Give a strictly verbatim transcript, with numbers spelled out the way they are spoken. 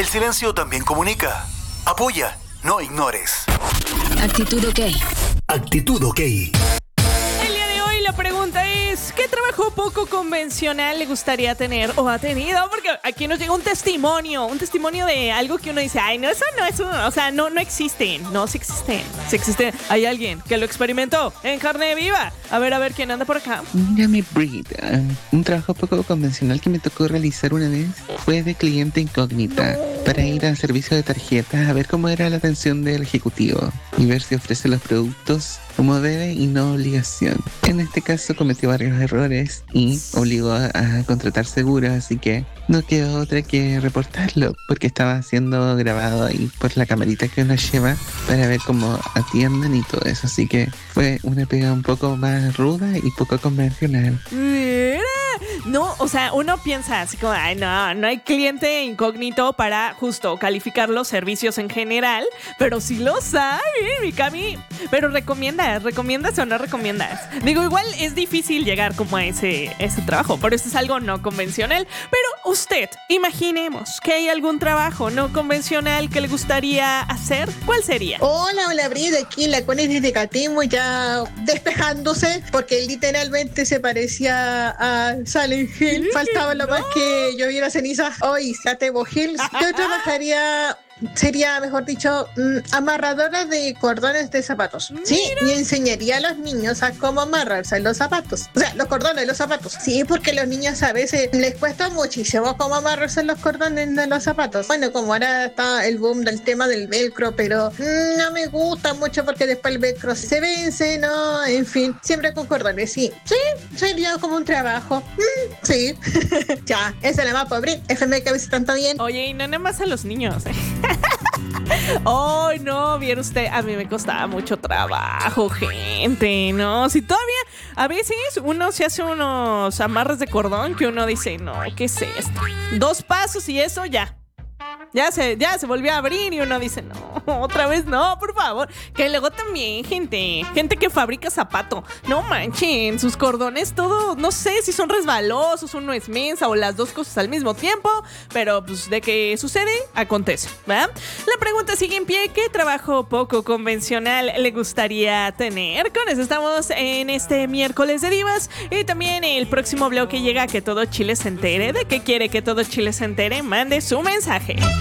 silencio también comunica. Apoya, no ignores. Actitud OK. Actitud OK. El día de hoy la pregunta es, ¿qué trabajo poco convencional le gustaría tener o ha tenido? Porque aquí nos llega un testimonio, un testimonio de algo que uno dice, ay, no, eso no es, un, o sea, no, no existen, no, sí existen, sí existen. Hay alguien que lo experimentó en carne viva. A ver, a ver, ¿quién anda por acá? Mírame, Brit. Um, un trabajo poco convencional que me tocó realizar una vez fue de cliente incógnita no. para ir al servicio de tarjetas a ver cómo era la atención del ejecutivo y ver si ofrece los productos como debe y no obligación. En este caso cometió varios errores y obligó a, a contratar seguros, así que no quedó otra que reportarlo porque estaba siendo grabado ahí por la camarita que uno lleva para ver cómo atienden y todo eso. Así que fue una pega un poco más ruda y poco convencional. Mira, no, o sea, uno piensa así como, ay, no, no hay cliente incógnito para justo calificar los servicios en general, pero sí los hay, mi Cami. Pero recomiendas, ¿recomiendas o no recomiendas? Digo, igual es difícil llegar como a ese, ese trabajo, pero esto es algo no convencional. Pero usted, imaginemos que hay algún trabajo no convencional que le gustaría hacer, ¿cuál sería? Hola, hola, Brida, aquí la Connie desde Catemo ya despejándose, porque literalmente se parecía a Silent Hill. Faltaba lo no. más que lloviera ceniza. Hoy, Catemo Hills. Yo trabajaría... Sería, mejor dicho, amarradora de cordones de zapatos. Sí, y enseñaría a los niños a cómo amarrarse los zapatos. O sea, los cordones de los zapatos. Sí, porque a los niños a veces les cuesta muchísimo cómo amarrarse los cordones de los zapatos. Bueno, como ahora está el boom del tema del velcro, pero no me gusta mucho porque después el velcro se vence, ¿no? En fin, siempre con cordones, sí. Sí, sería como un trabajo. Mm, sí. Ya, esa es la más pobre. F M que a veces tanto bien. Oye, y no nada más a los niños, ¿eh? Oh, no, vieron usted, a mí me costaba mucho trabajo, gente, ¿no? Si todavía a veces uno se hace unos amarres de cordón que uno dice, no, ¿qué es esto? Dos pasos y eso ya. Ya se, ya se volvió a abrir y uno dice, no, otra vez no, por favor. Que luego también, gente, gente que fabrica zapato, no manchen, sus cordones, todo, no sé si son resbalosos, uno es mensa o las dos cosas al mismo tiempo, pero pues de que sucede, acontece, ¿verdad? La pregunta sigue en pie, ¿qué trabajo poco convencional le gustaría tener? Con eso estamos en este miércoles de divas y también el próximo bloque llega a que todo Chile se entere. ¿De qué quiere que todo Chile se entere? Mande su mensaje.